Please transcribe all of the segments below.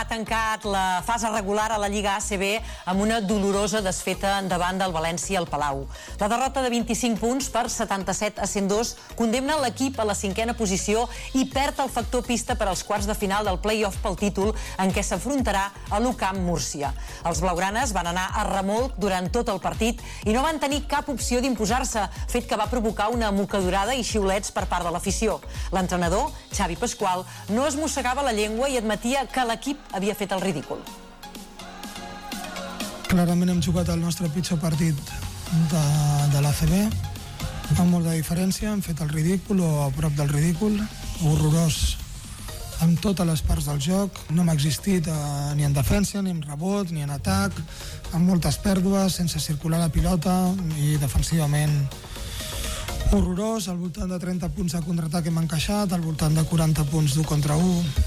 ha tancat la fase regular a la Lliga ACB amb una dolorosa desfeta davant del València al Palau. La derrota de 25 punts per 77 a 102 condemna l'equip a la 5a posició i perd el factor pista per als quarts de final del play-off pel títol, en què s'afrontarà a l'UCAM Múrcia. Els blaugranes van anar a remolc durant tot el partit i no van tenir cap opció d'imposar-se, fet que va provocar una mocadurada i xiulets per part de l'afició. L'entrenador, Xavi Pasqual, no es mossegava la llengua i admetia que l'equip havia fet el ridícul. Clarament hem jugat el nostre pitjor partit de l'ACB, amb molta diferència, hem fet el ridícul o a prop del ridícul, horrorós en totes les parts del joc, no hem existit ni en defensa, ni en rebot, ni en atac, amb moltes pèrdues, sense circular la pilota i defensivament horrorós, al voltant de 30 punts de contraatac hem encaixat, al voltant de 40 punts d'1 contra 1.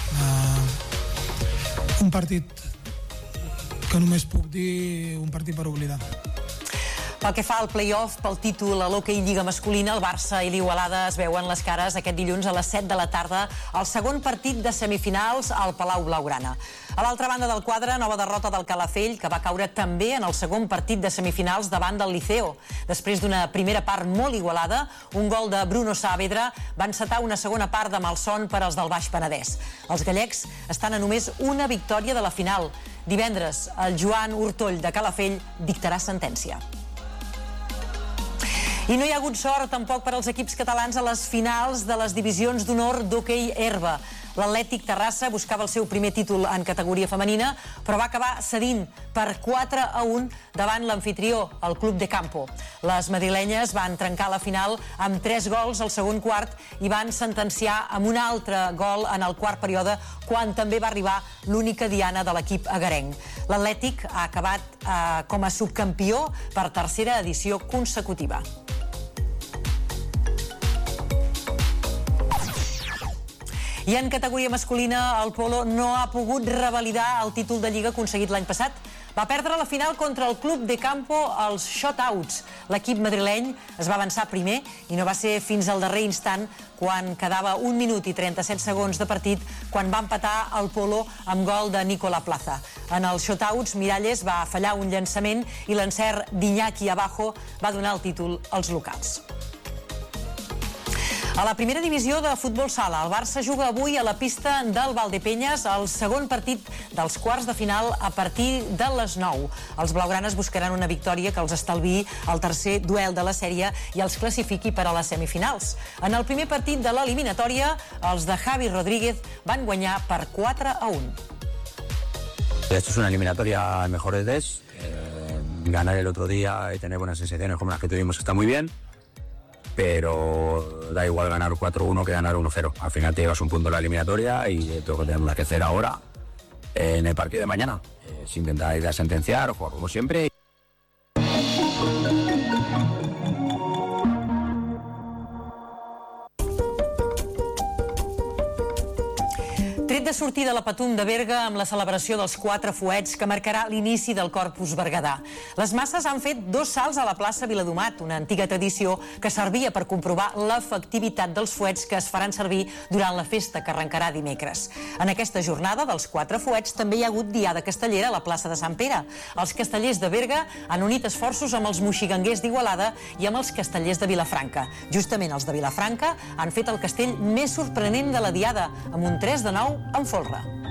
Un partit que només puc dir un partit per oblidar. Pel que fa al play-off pel títol a l'hoquei Lliga masculina, el Barça i l'Igualada es veuen les cares aquest dilluns a les 7 de la tarda al segon partit de semifinals al Palau Blaugrana. A l'altra banda del quadre, nova derrota del Calafell, que va caure també en el segon partit de semifinals davant del Liceo. Després d'una primera part molt igualada, un gol de Bruno Saavedra va encetar una segona part de malson per als del Baix Penedès. Els gallecs estan a només una victòria de la final. Divendres, el Joan Hurtoll de Calafell dictarà sentència. I no hi ha hagut sort tampoc per als equips catalans a les finals de les divisions d'honor d'hoquei herba. L'Atlètic Terrassa buscava el seu primer títol en categoria femenina, però va acabar cedint per 4-1 davant l'amfitrió, el Club de Campo. Les madrilenyes van trencar la final amb 3 gols al segon quart i van sentenciar amb un altre gol en el quart període, quan també va arribar l'única diana de l'equip agarenc. L'Atlètic ha acabat com a subcampió per tercera edició consecutiva. I en categoria masculina, el Polo no ha pogut revalidar el títol de Lliga aconseguit l'any passat. Va perdre la final contra el Club de Campo als shotouts. L'equip madrileny es va avançar primer i no va ser fins al darrer instant, quan quedava 1 minut i 37 segons de partit, quan va empatar el Polo amb gol de Nicola Plaza. En els shotouts, Miralles va fallar un llançament i l'encert d'Iñaki Abajo va donar el títol als locals. A la primera divisió de futbol sala, el Barça juga avui a la pista del Valdepeñas el segon partit dels quarts de final a partir de les 9. Els blaugranes buscaran una victòria que els estalviï el tercer duel de la sèrie i els classifiqui per a les semifinals. En el primer partit de l'eliminatòria, els de Javi Rodríguez van guanyar per 4-1. Esto es una eliminatoria en mejores des. Ganar el otro día y tener buenas sensaciones como las que tuvimos está muy bien. Pero da igual ganar 4-1 que ganar 1-0. Al final te llevas un punto en la eliminatoria y lo que tenemos que hacer ahora en el partido de mañana es intentar ir a sentenciar, jugar como siempre. Tret de sortir de la Patum de Berga amb la celebració dels 4 fuets que marcarà l'inici del Corpus Berguedà. Les masses han fet 2 salts a la plaça Viladomat, una antiga tradició que servia per comprovar l'efectivitat dels fuets que es faran servir durant la festa que arrencarà dimecres. En aquesta jornada dels 4 fuets també hi ha hagut diada castellera a la plaça de Sant Pere. Els castellers de Berga han unit esforços amb els moxiganguers d'Igualada i amb els castellers de Vilafranca. Justament els de Vilafranca han fet el castell més sorprenent de la diada, amb un 3-9 en folre.